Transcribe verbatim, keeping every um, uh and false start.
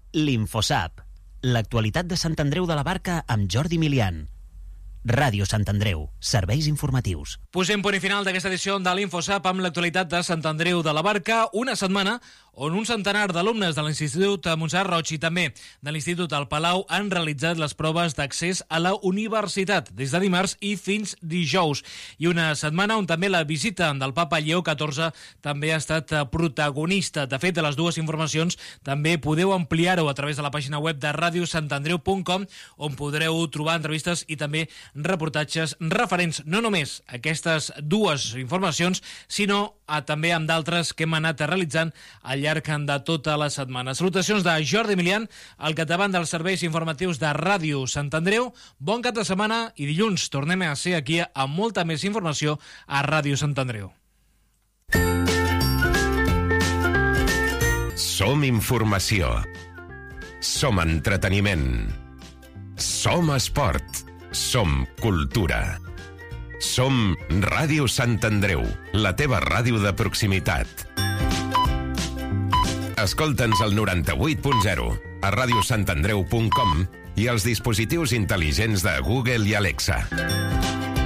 l'Infosap, l'actualitat de Sant Andreu de la Barca amb Jordi Milian. Ràdio Sant Andreu, serveis informatius. Posem punt i final d'aquesta edició de l'Infosap amb l'actualitat de Sant Andreu de la Barca, una setmana on un centenar d'alumnes de l'Institut Montserrat Roig i també de l'Institut El Palau han realitzat les proves d'accés a la universitat des de dimarts i fins dijous. I una setmana on també la visita del papa Lleó catorze també ha estat protagonista. De fet, de les dues informacions també podeu ampliar-ho a través de la pàgina web de ràdio sant andreu punt com, on podreu trobar entrevistes i també reportatges referents no només a aquestes dues informacions, sinó a, també amb d'altres que hem anat realitzant al llarg de tota la setmana. Salutacions de Jordi Milian, al capdavant dels serveis informatius de Ràdio Sant Andreu. Bon cap de setmana i dilluns tornem a ser aquí amb molta més informació a Ràdio Sant Andreu. Som informació. Som entreteniment. Som esport. Som cultura. Som Ràdio Sant Andreu, la teva ràdio de proximitat. Escolta'ns al noranta-vuit punt zero, a ràdio sant andreu punt com i als dispositius intel·ligents de Google i Alexa.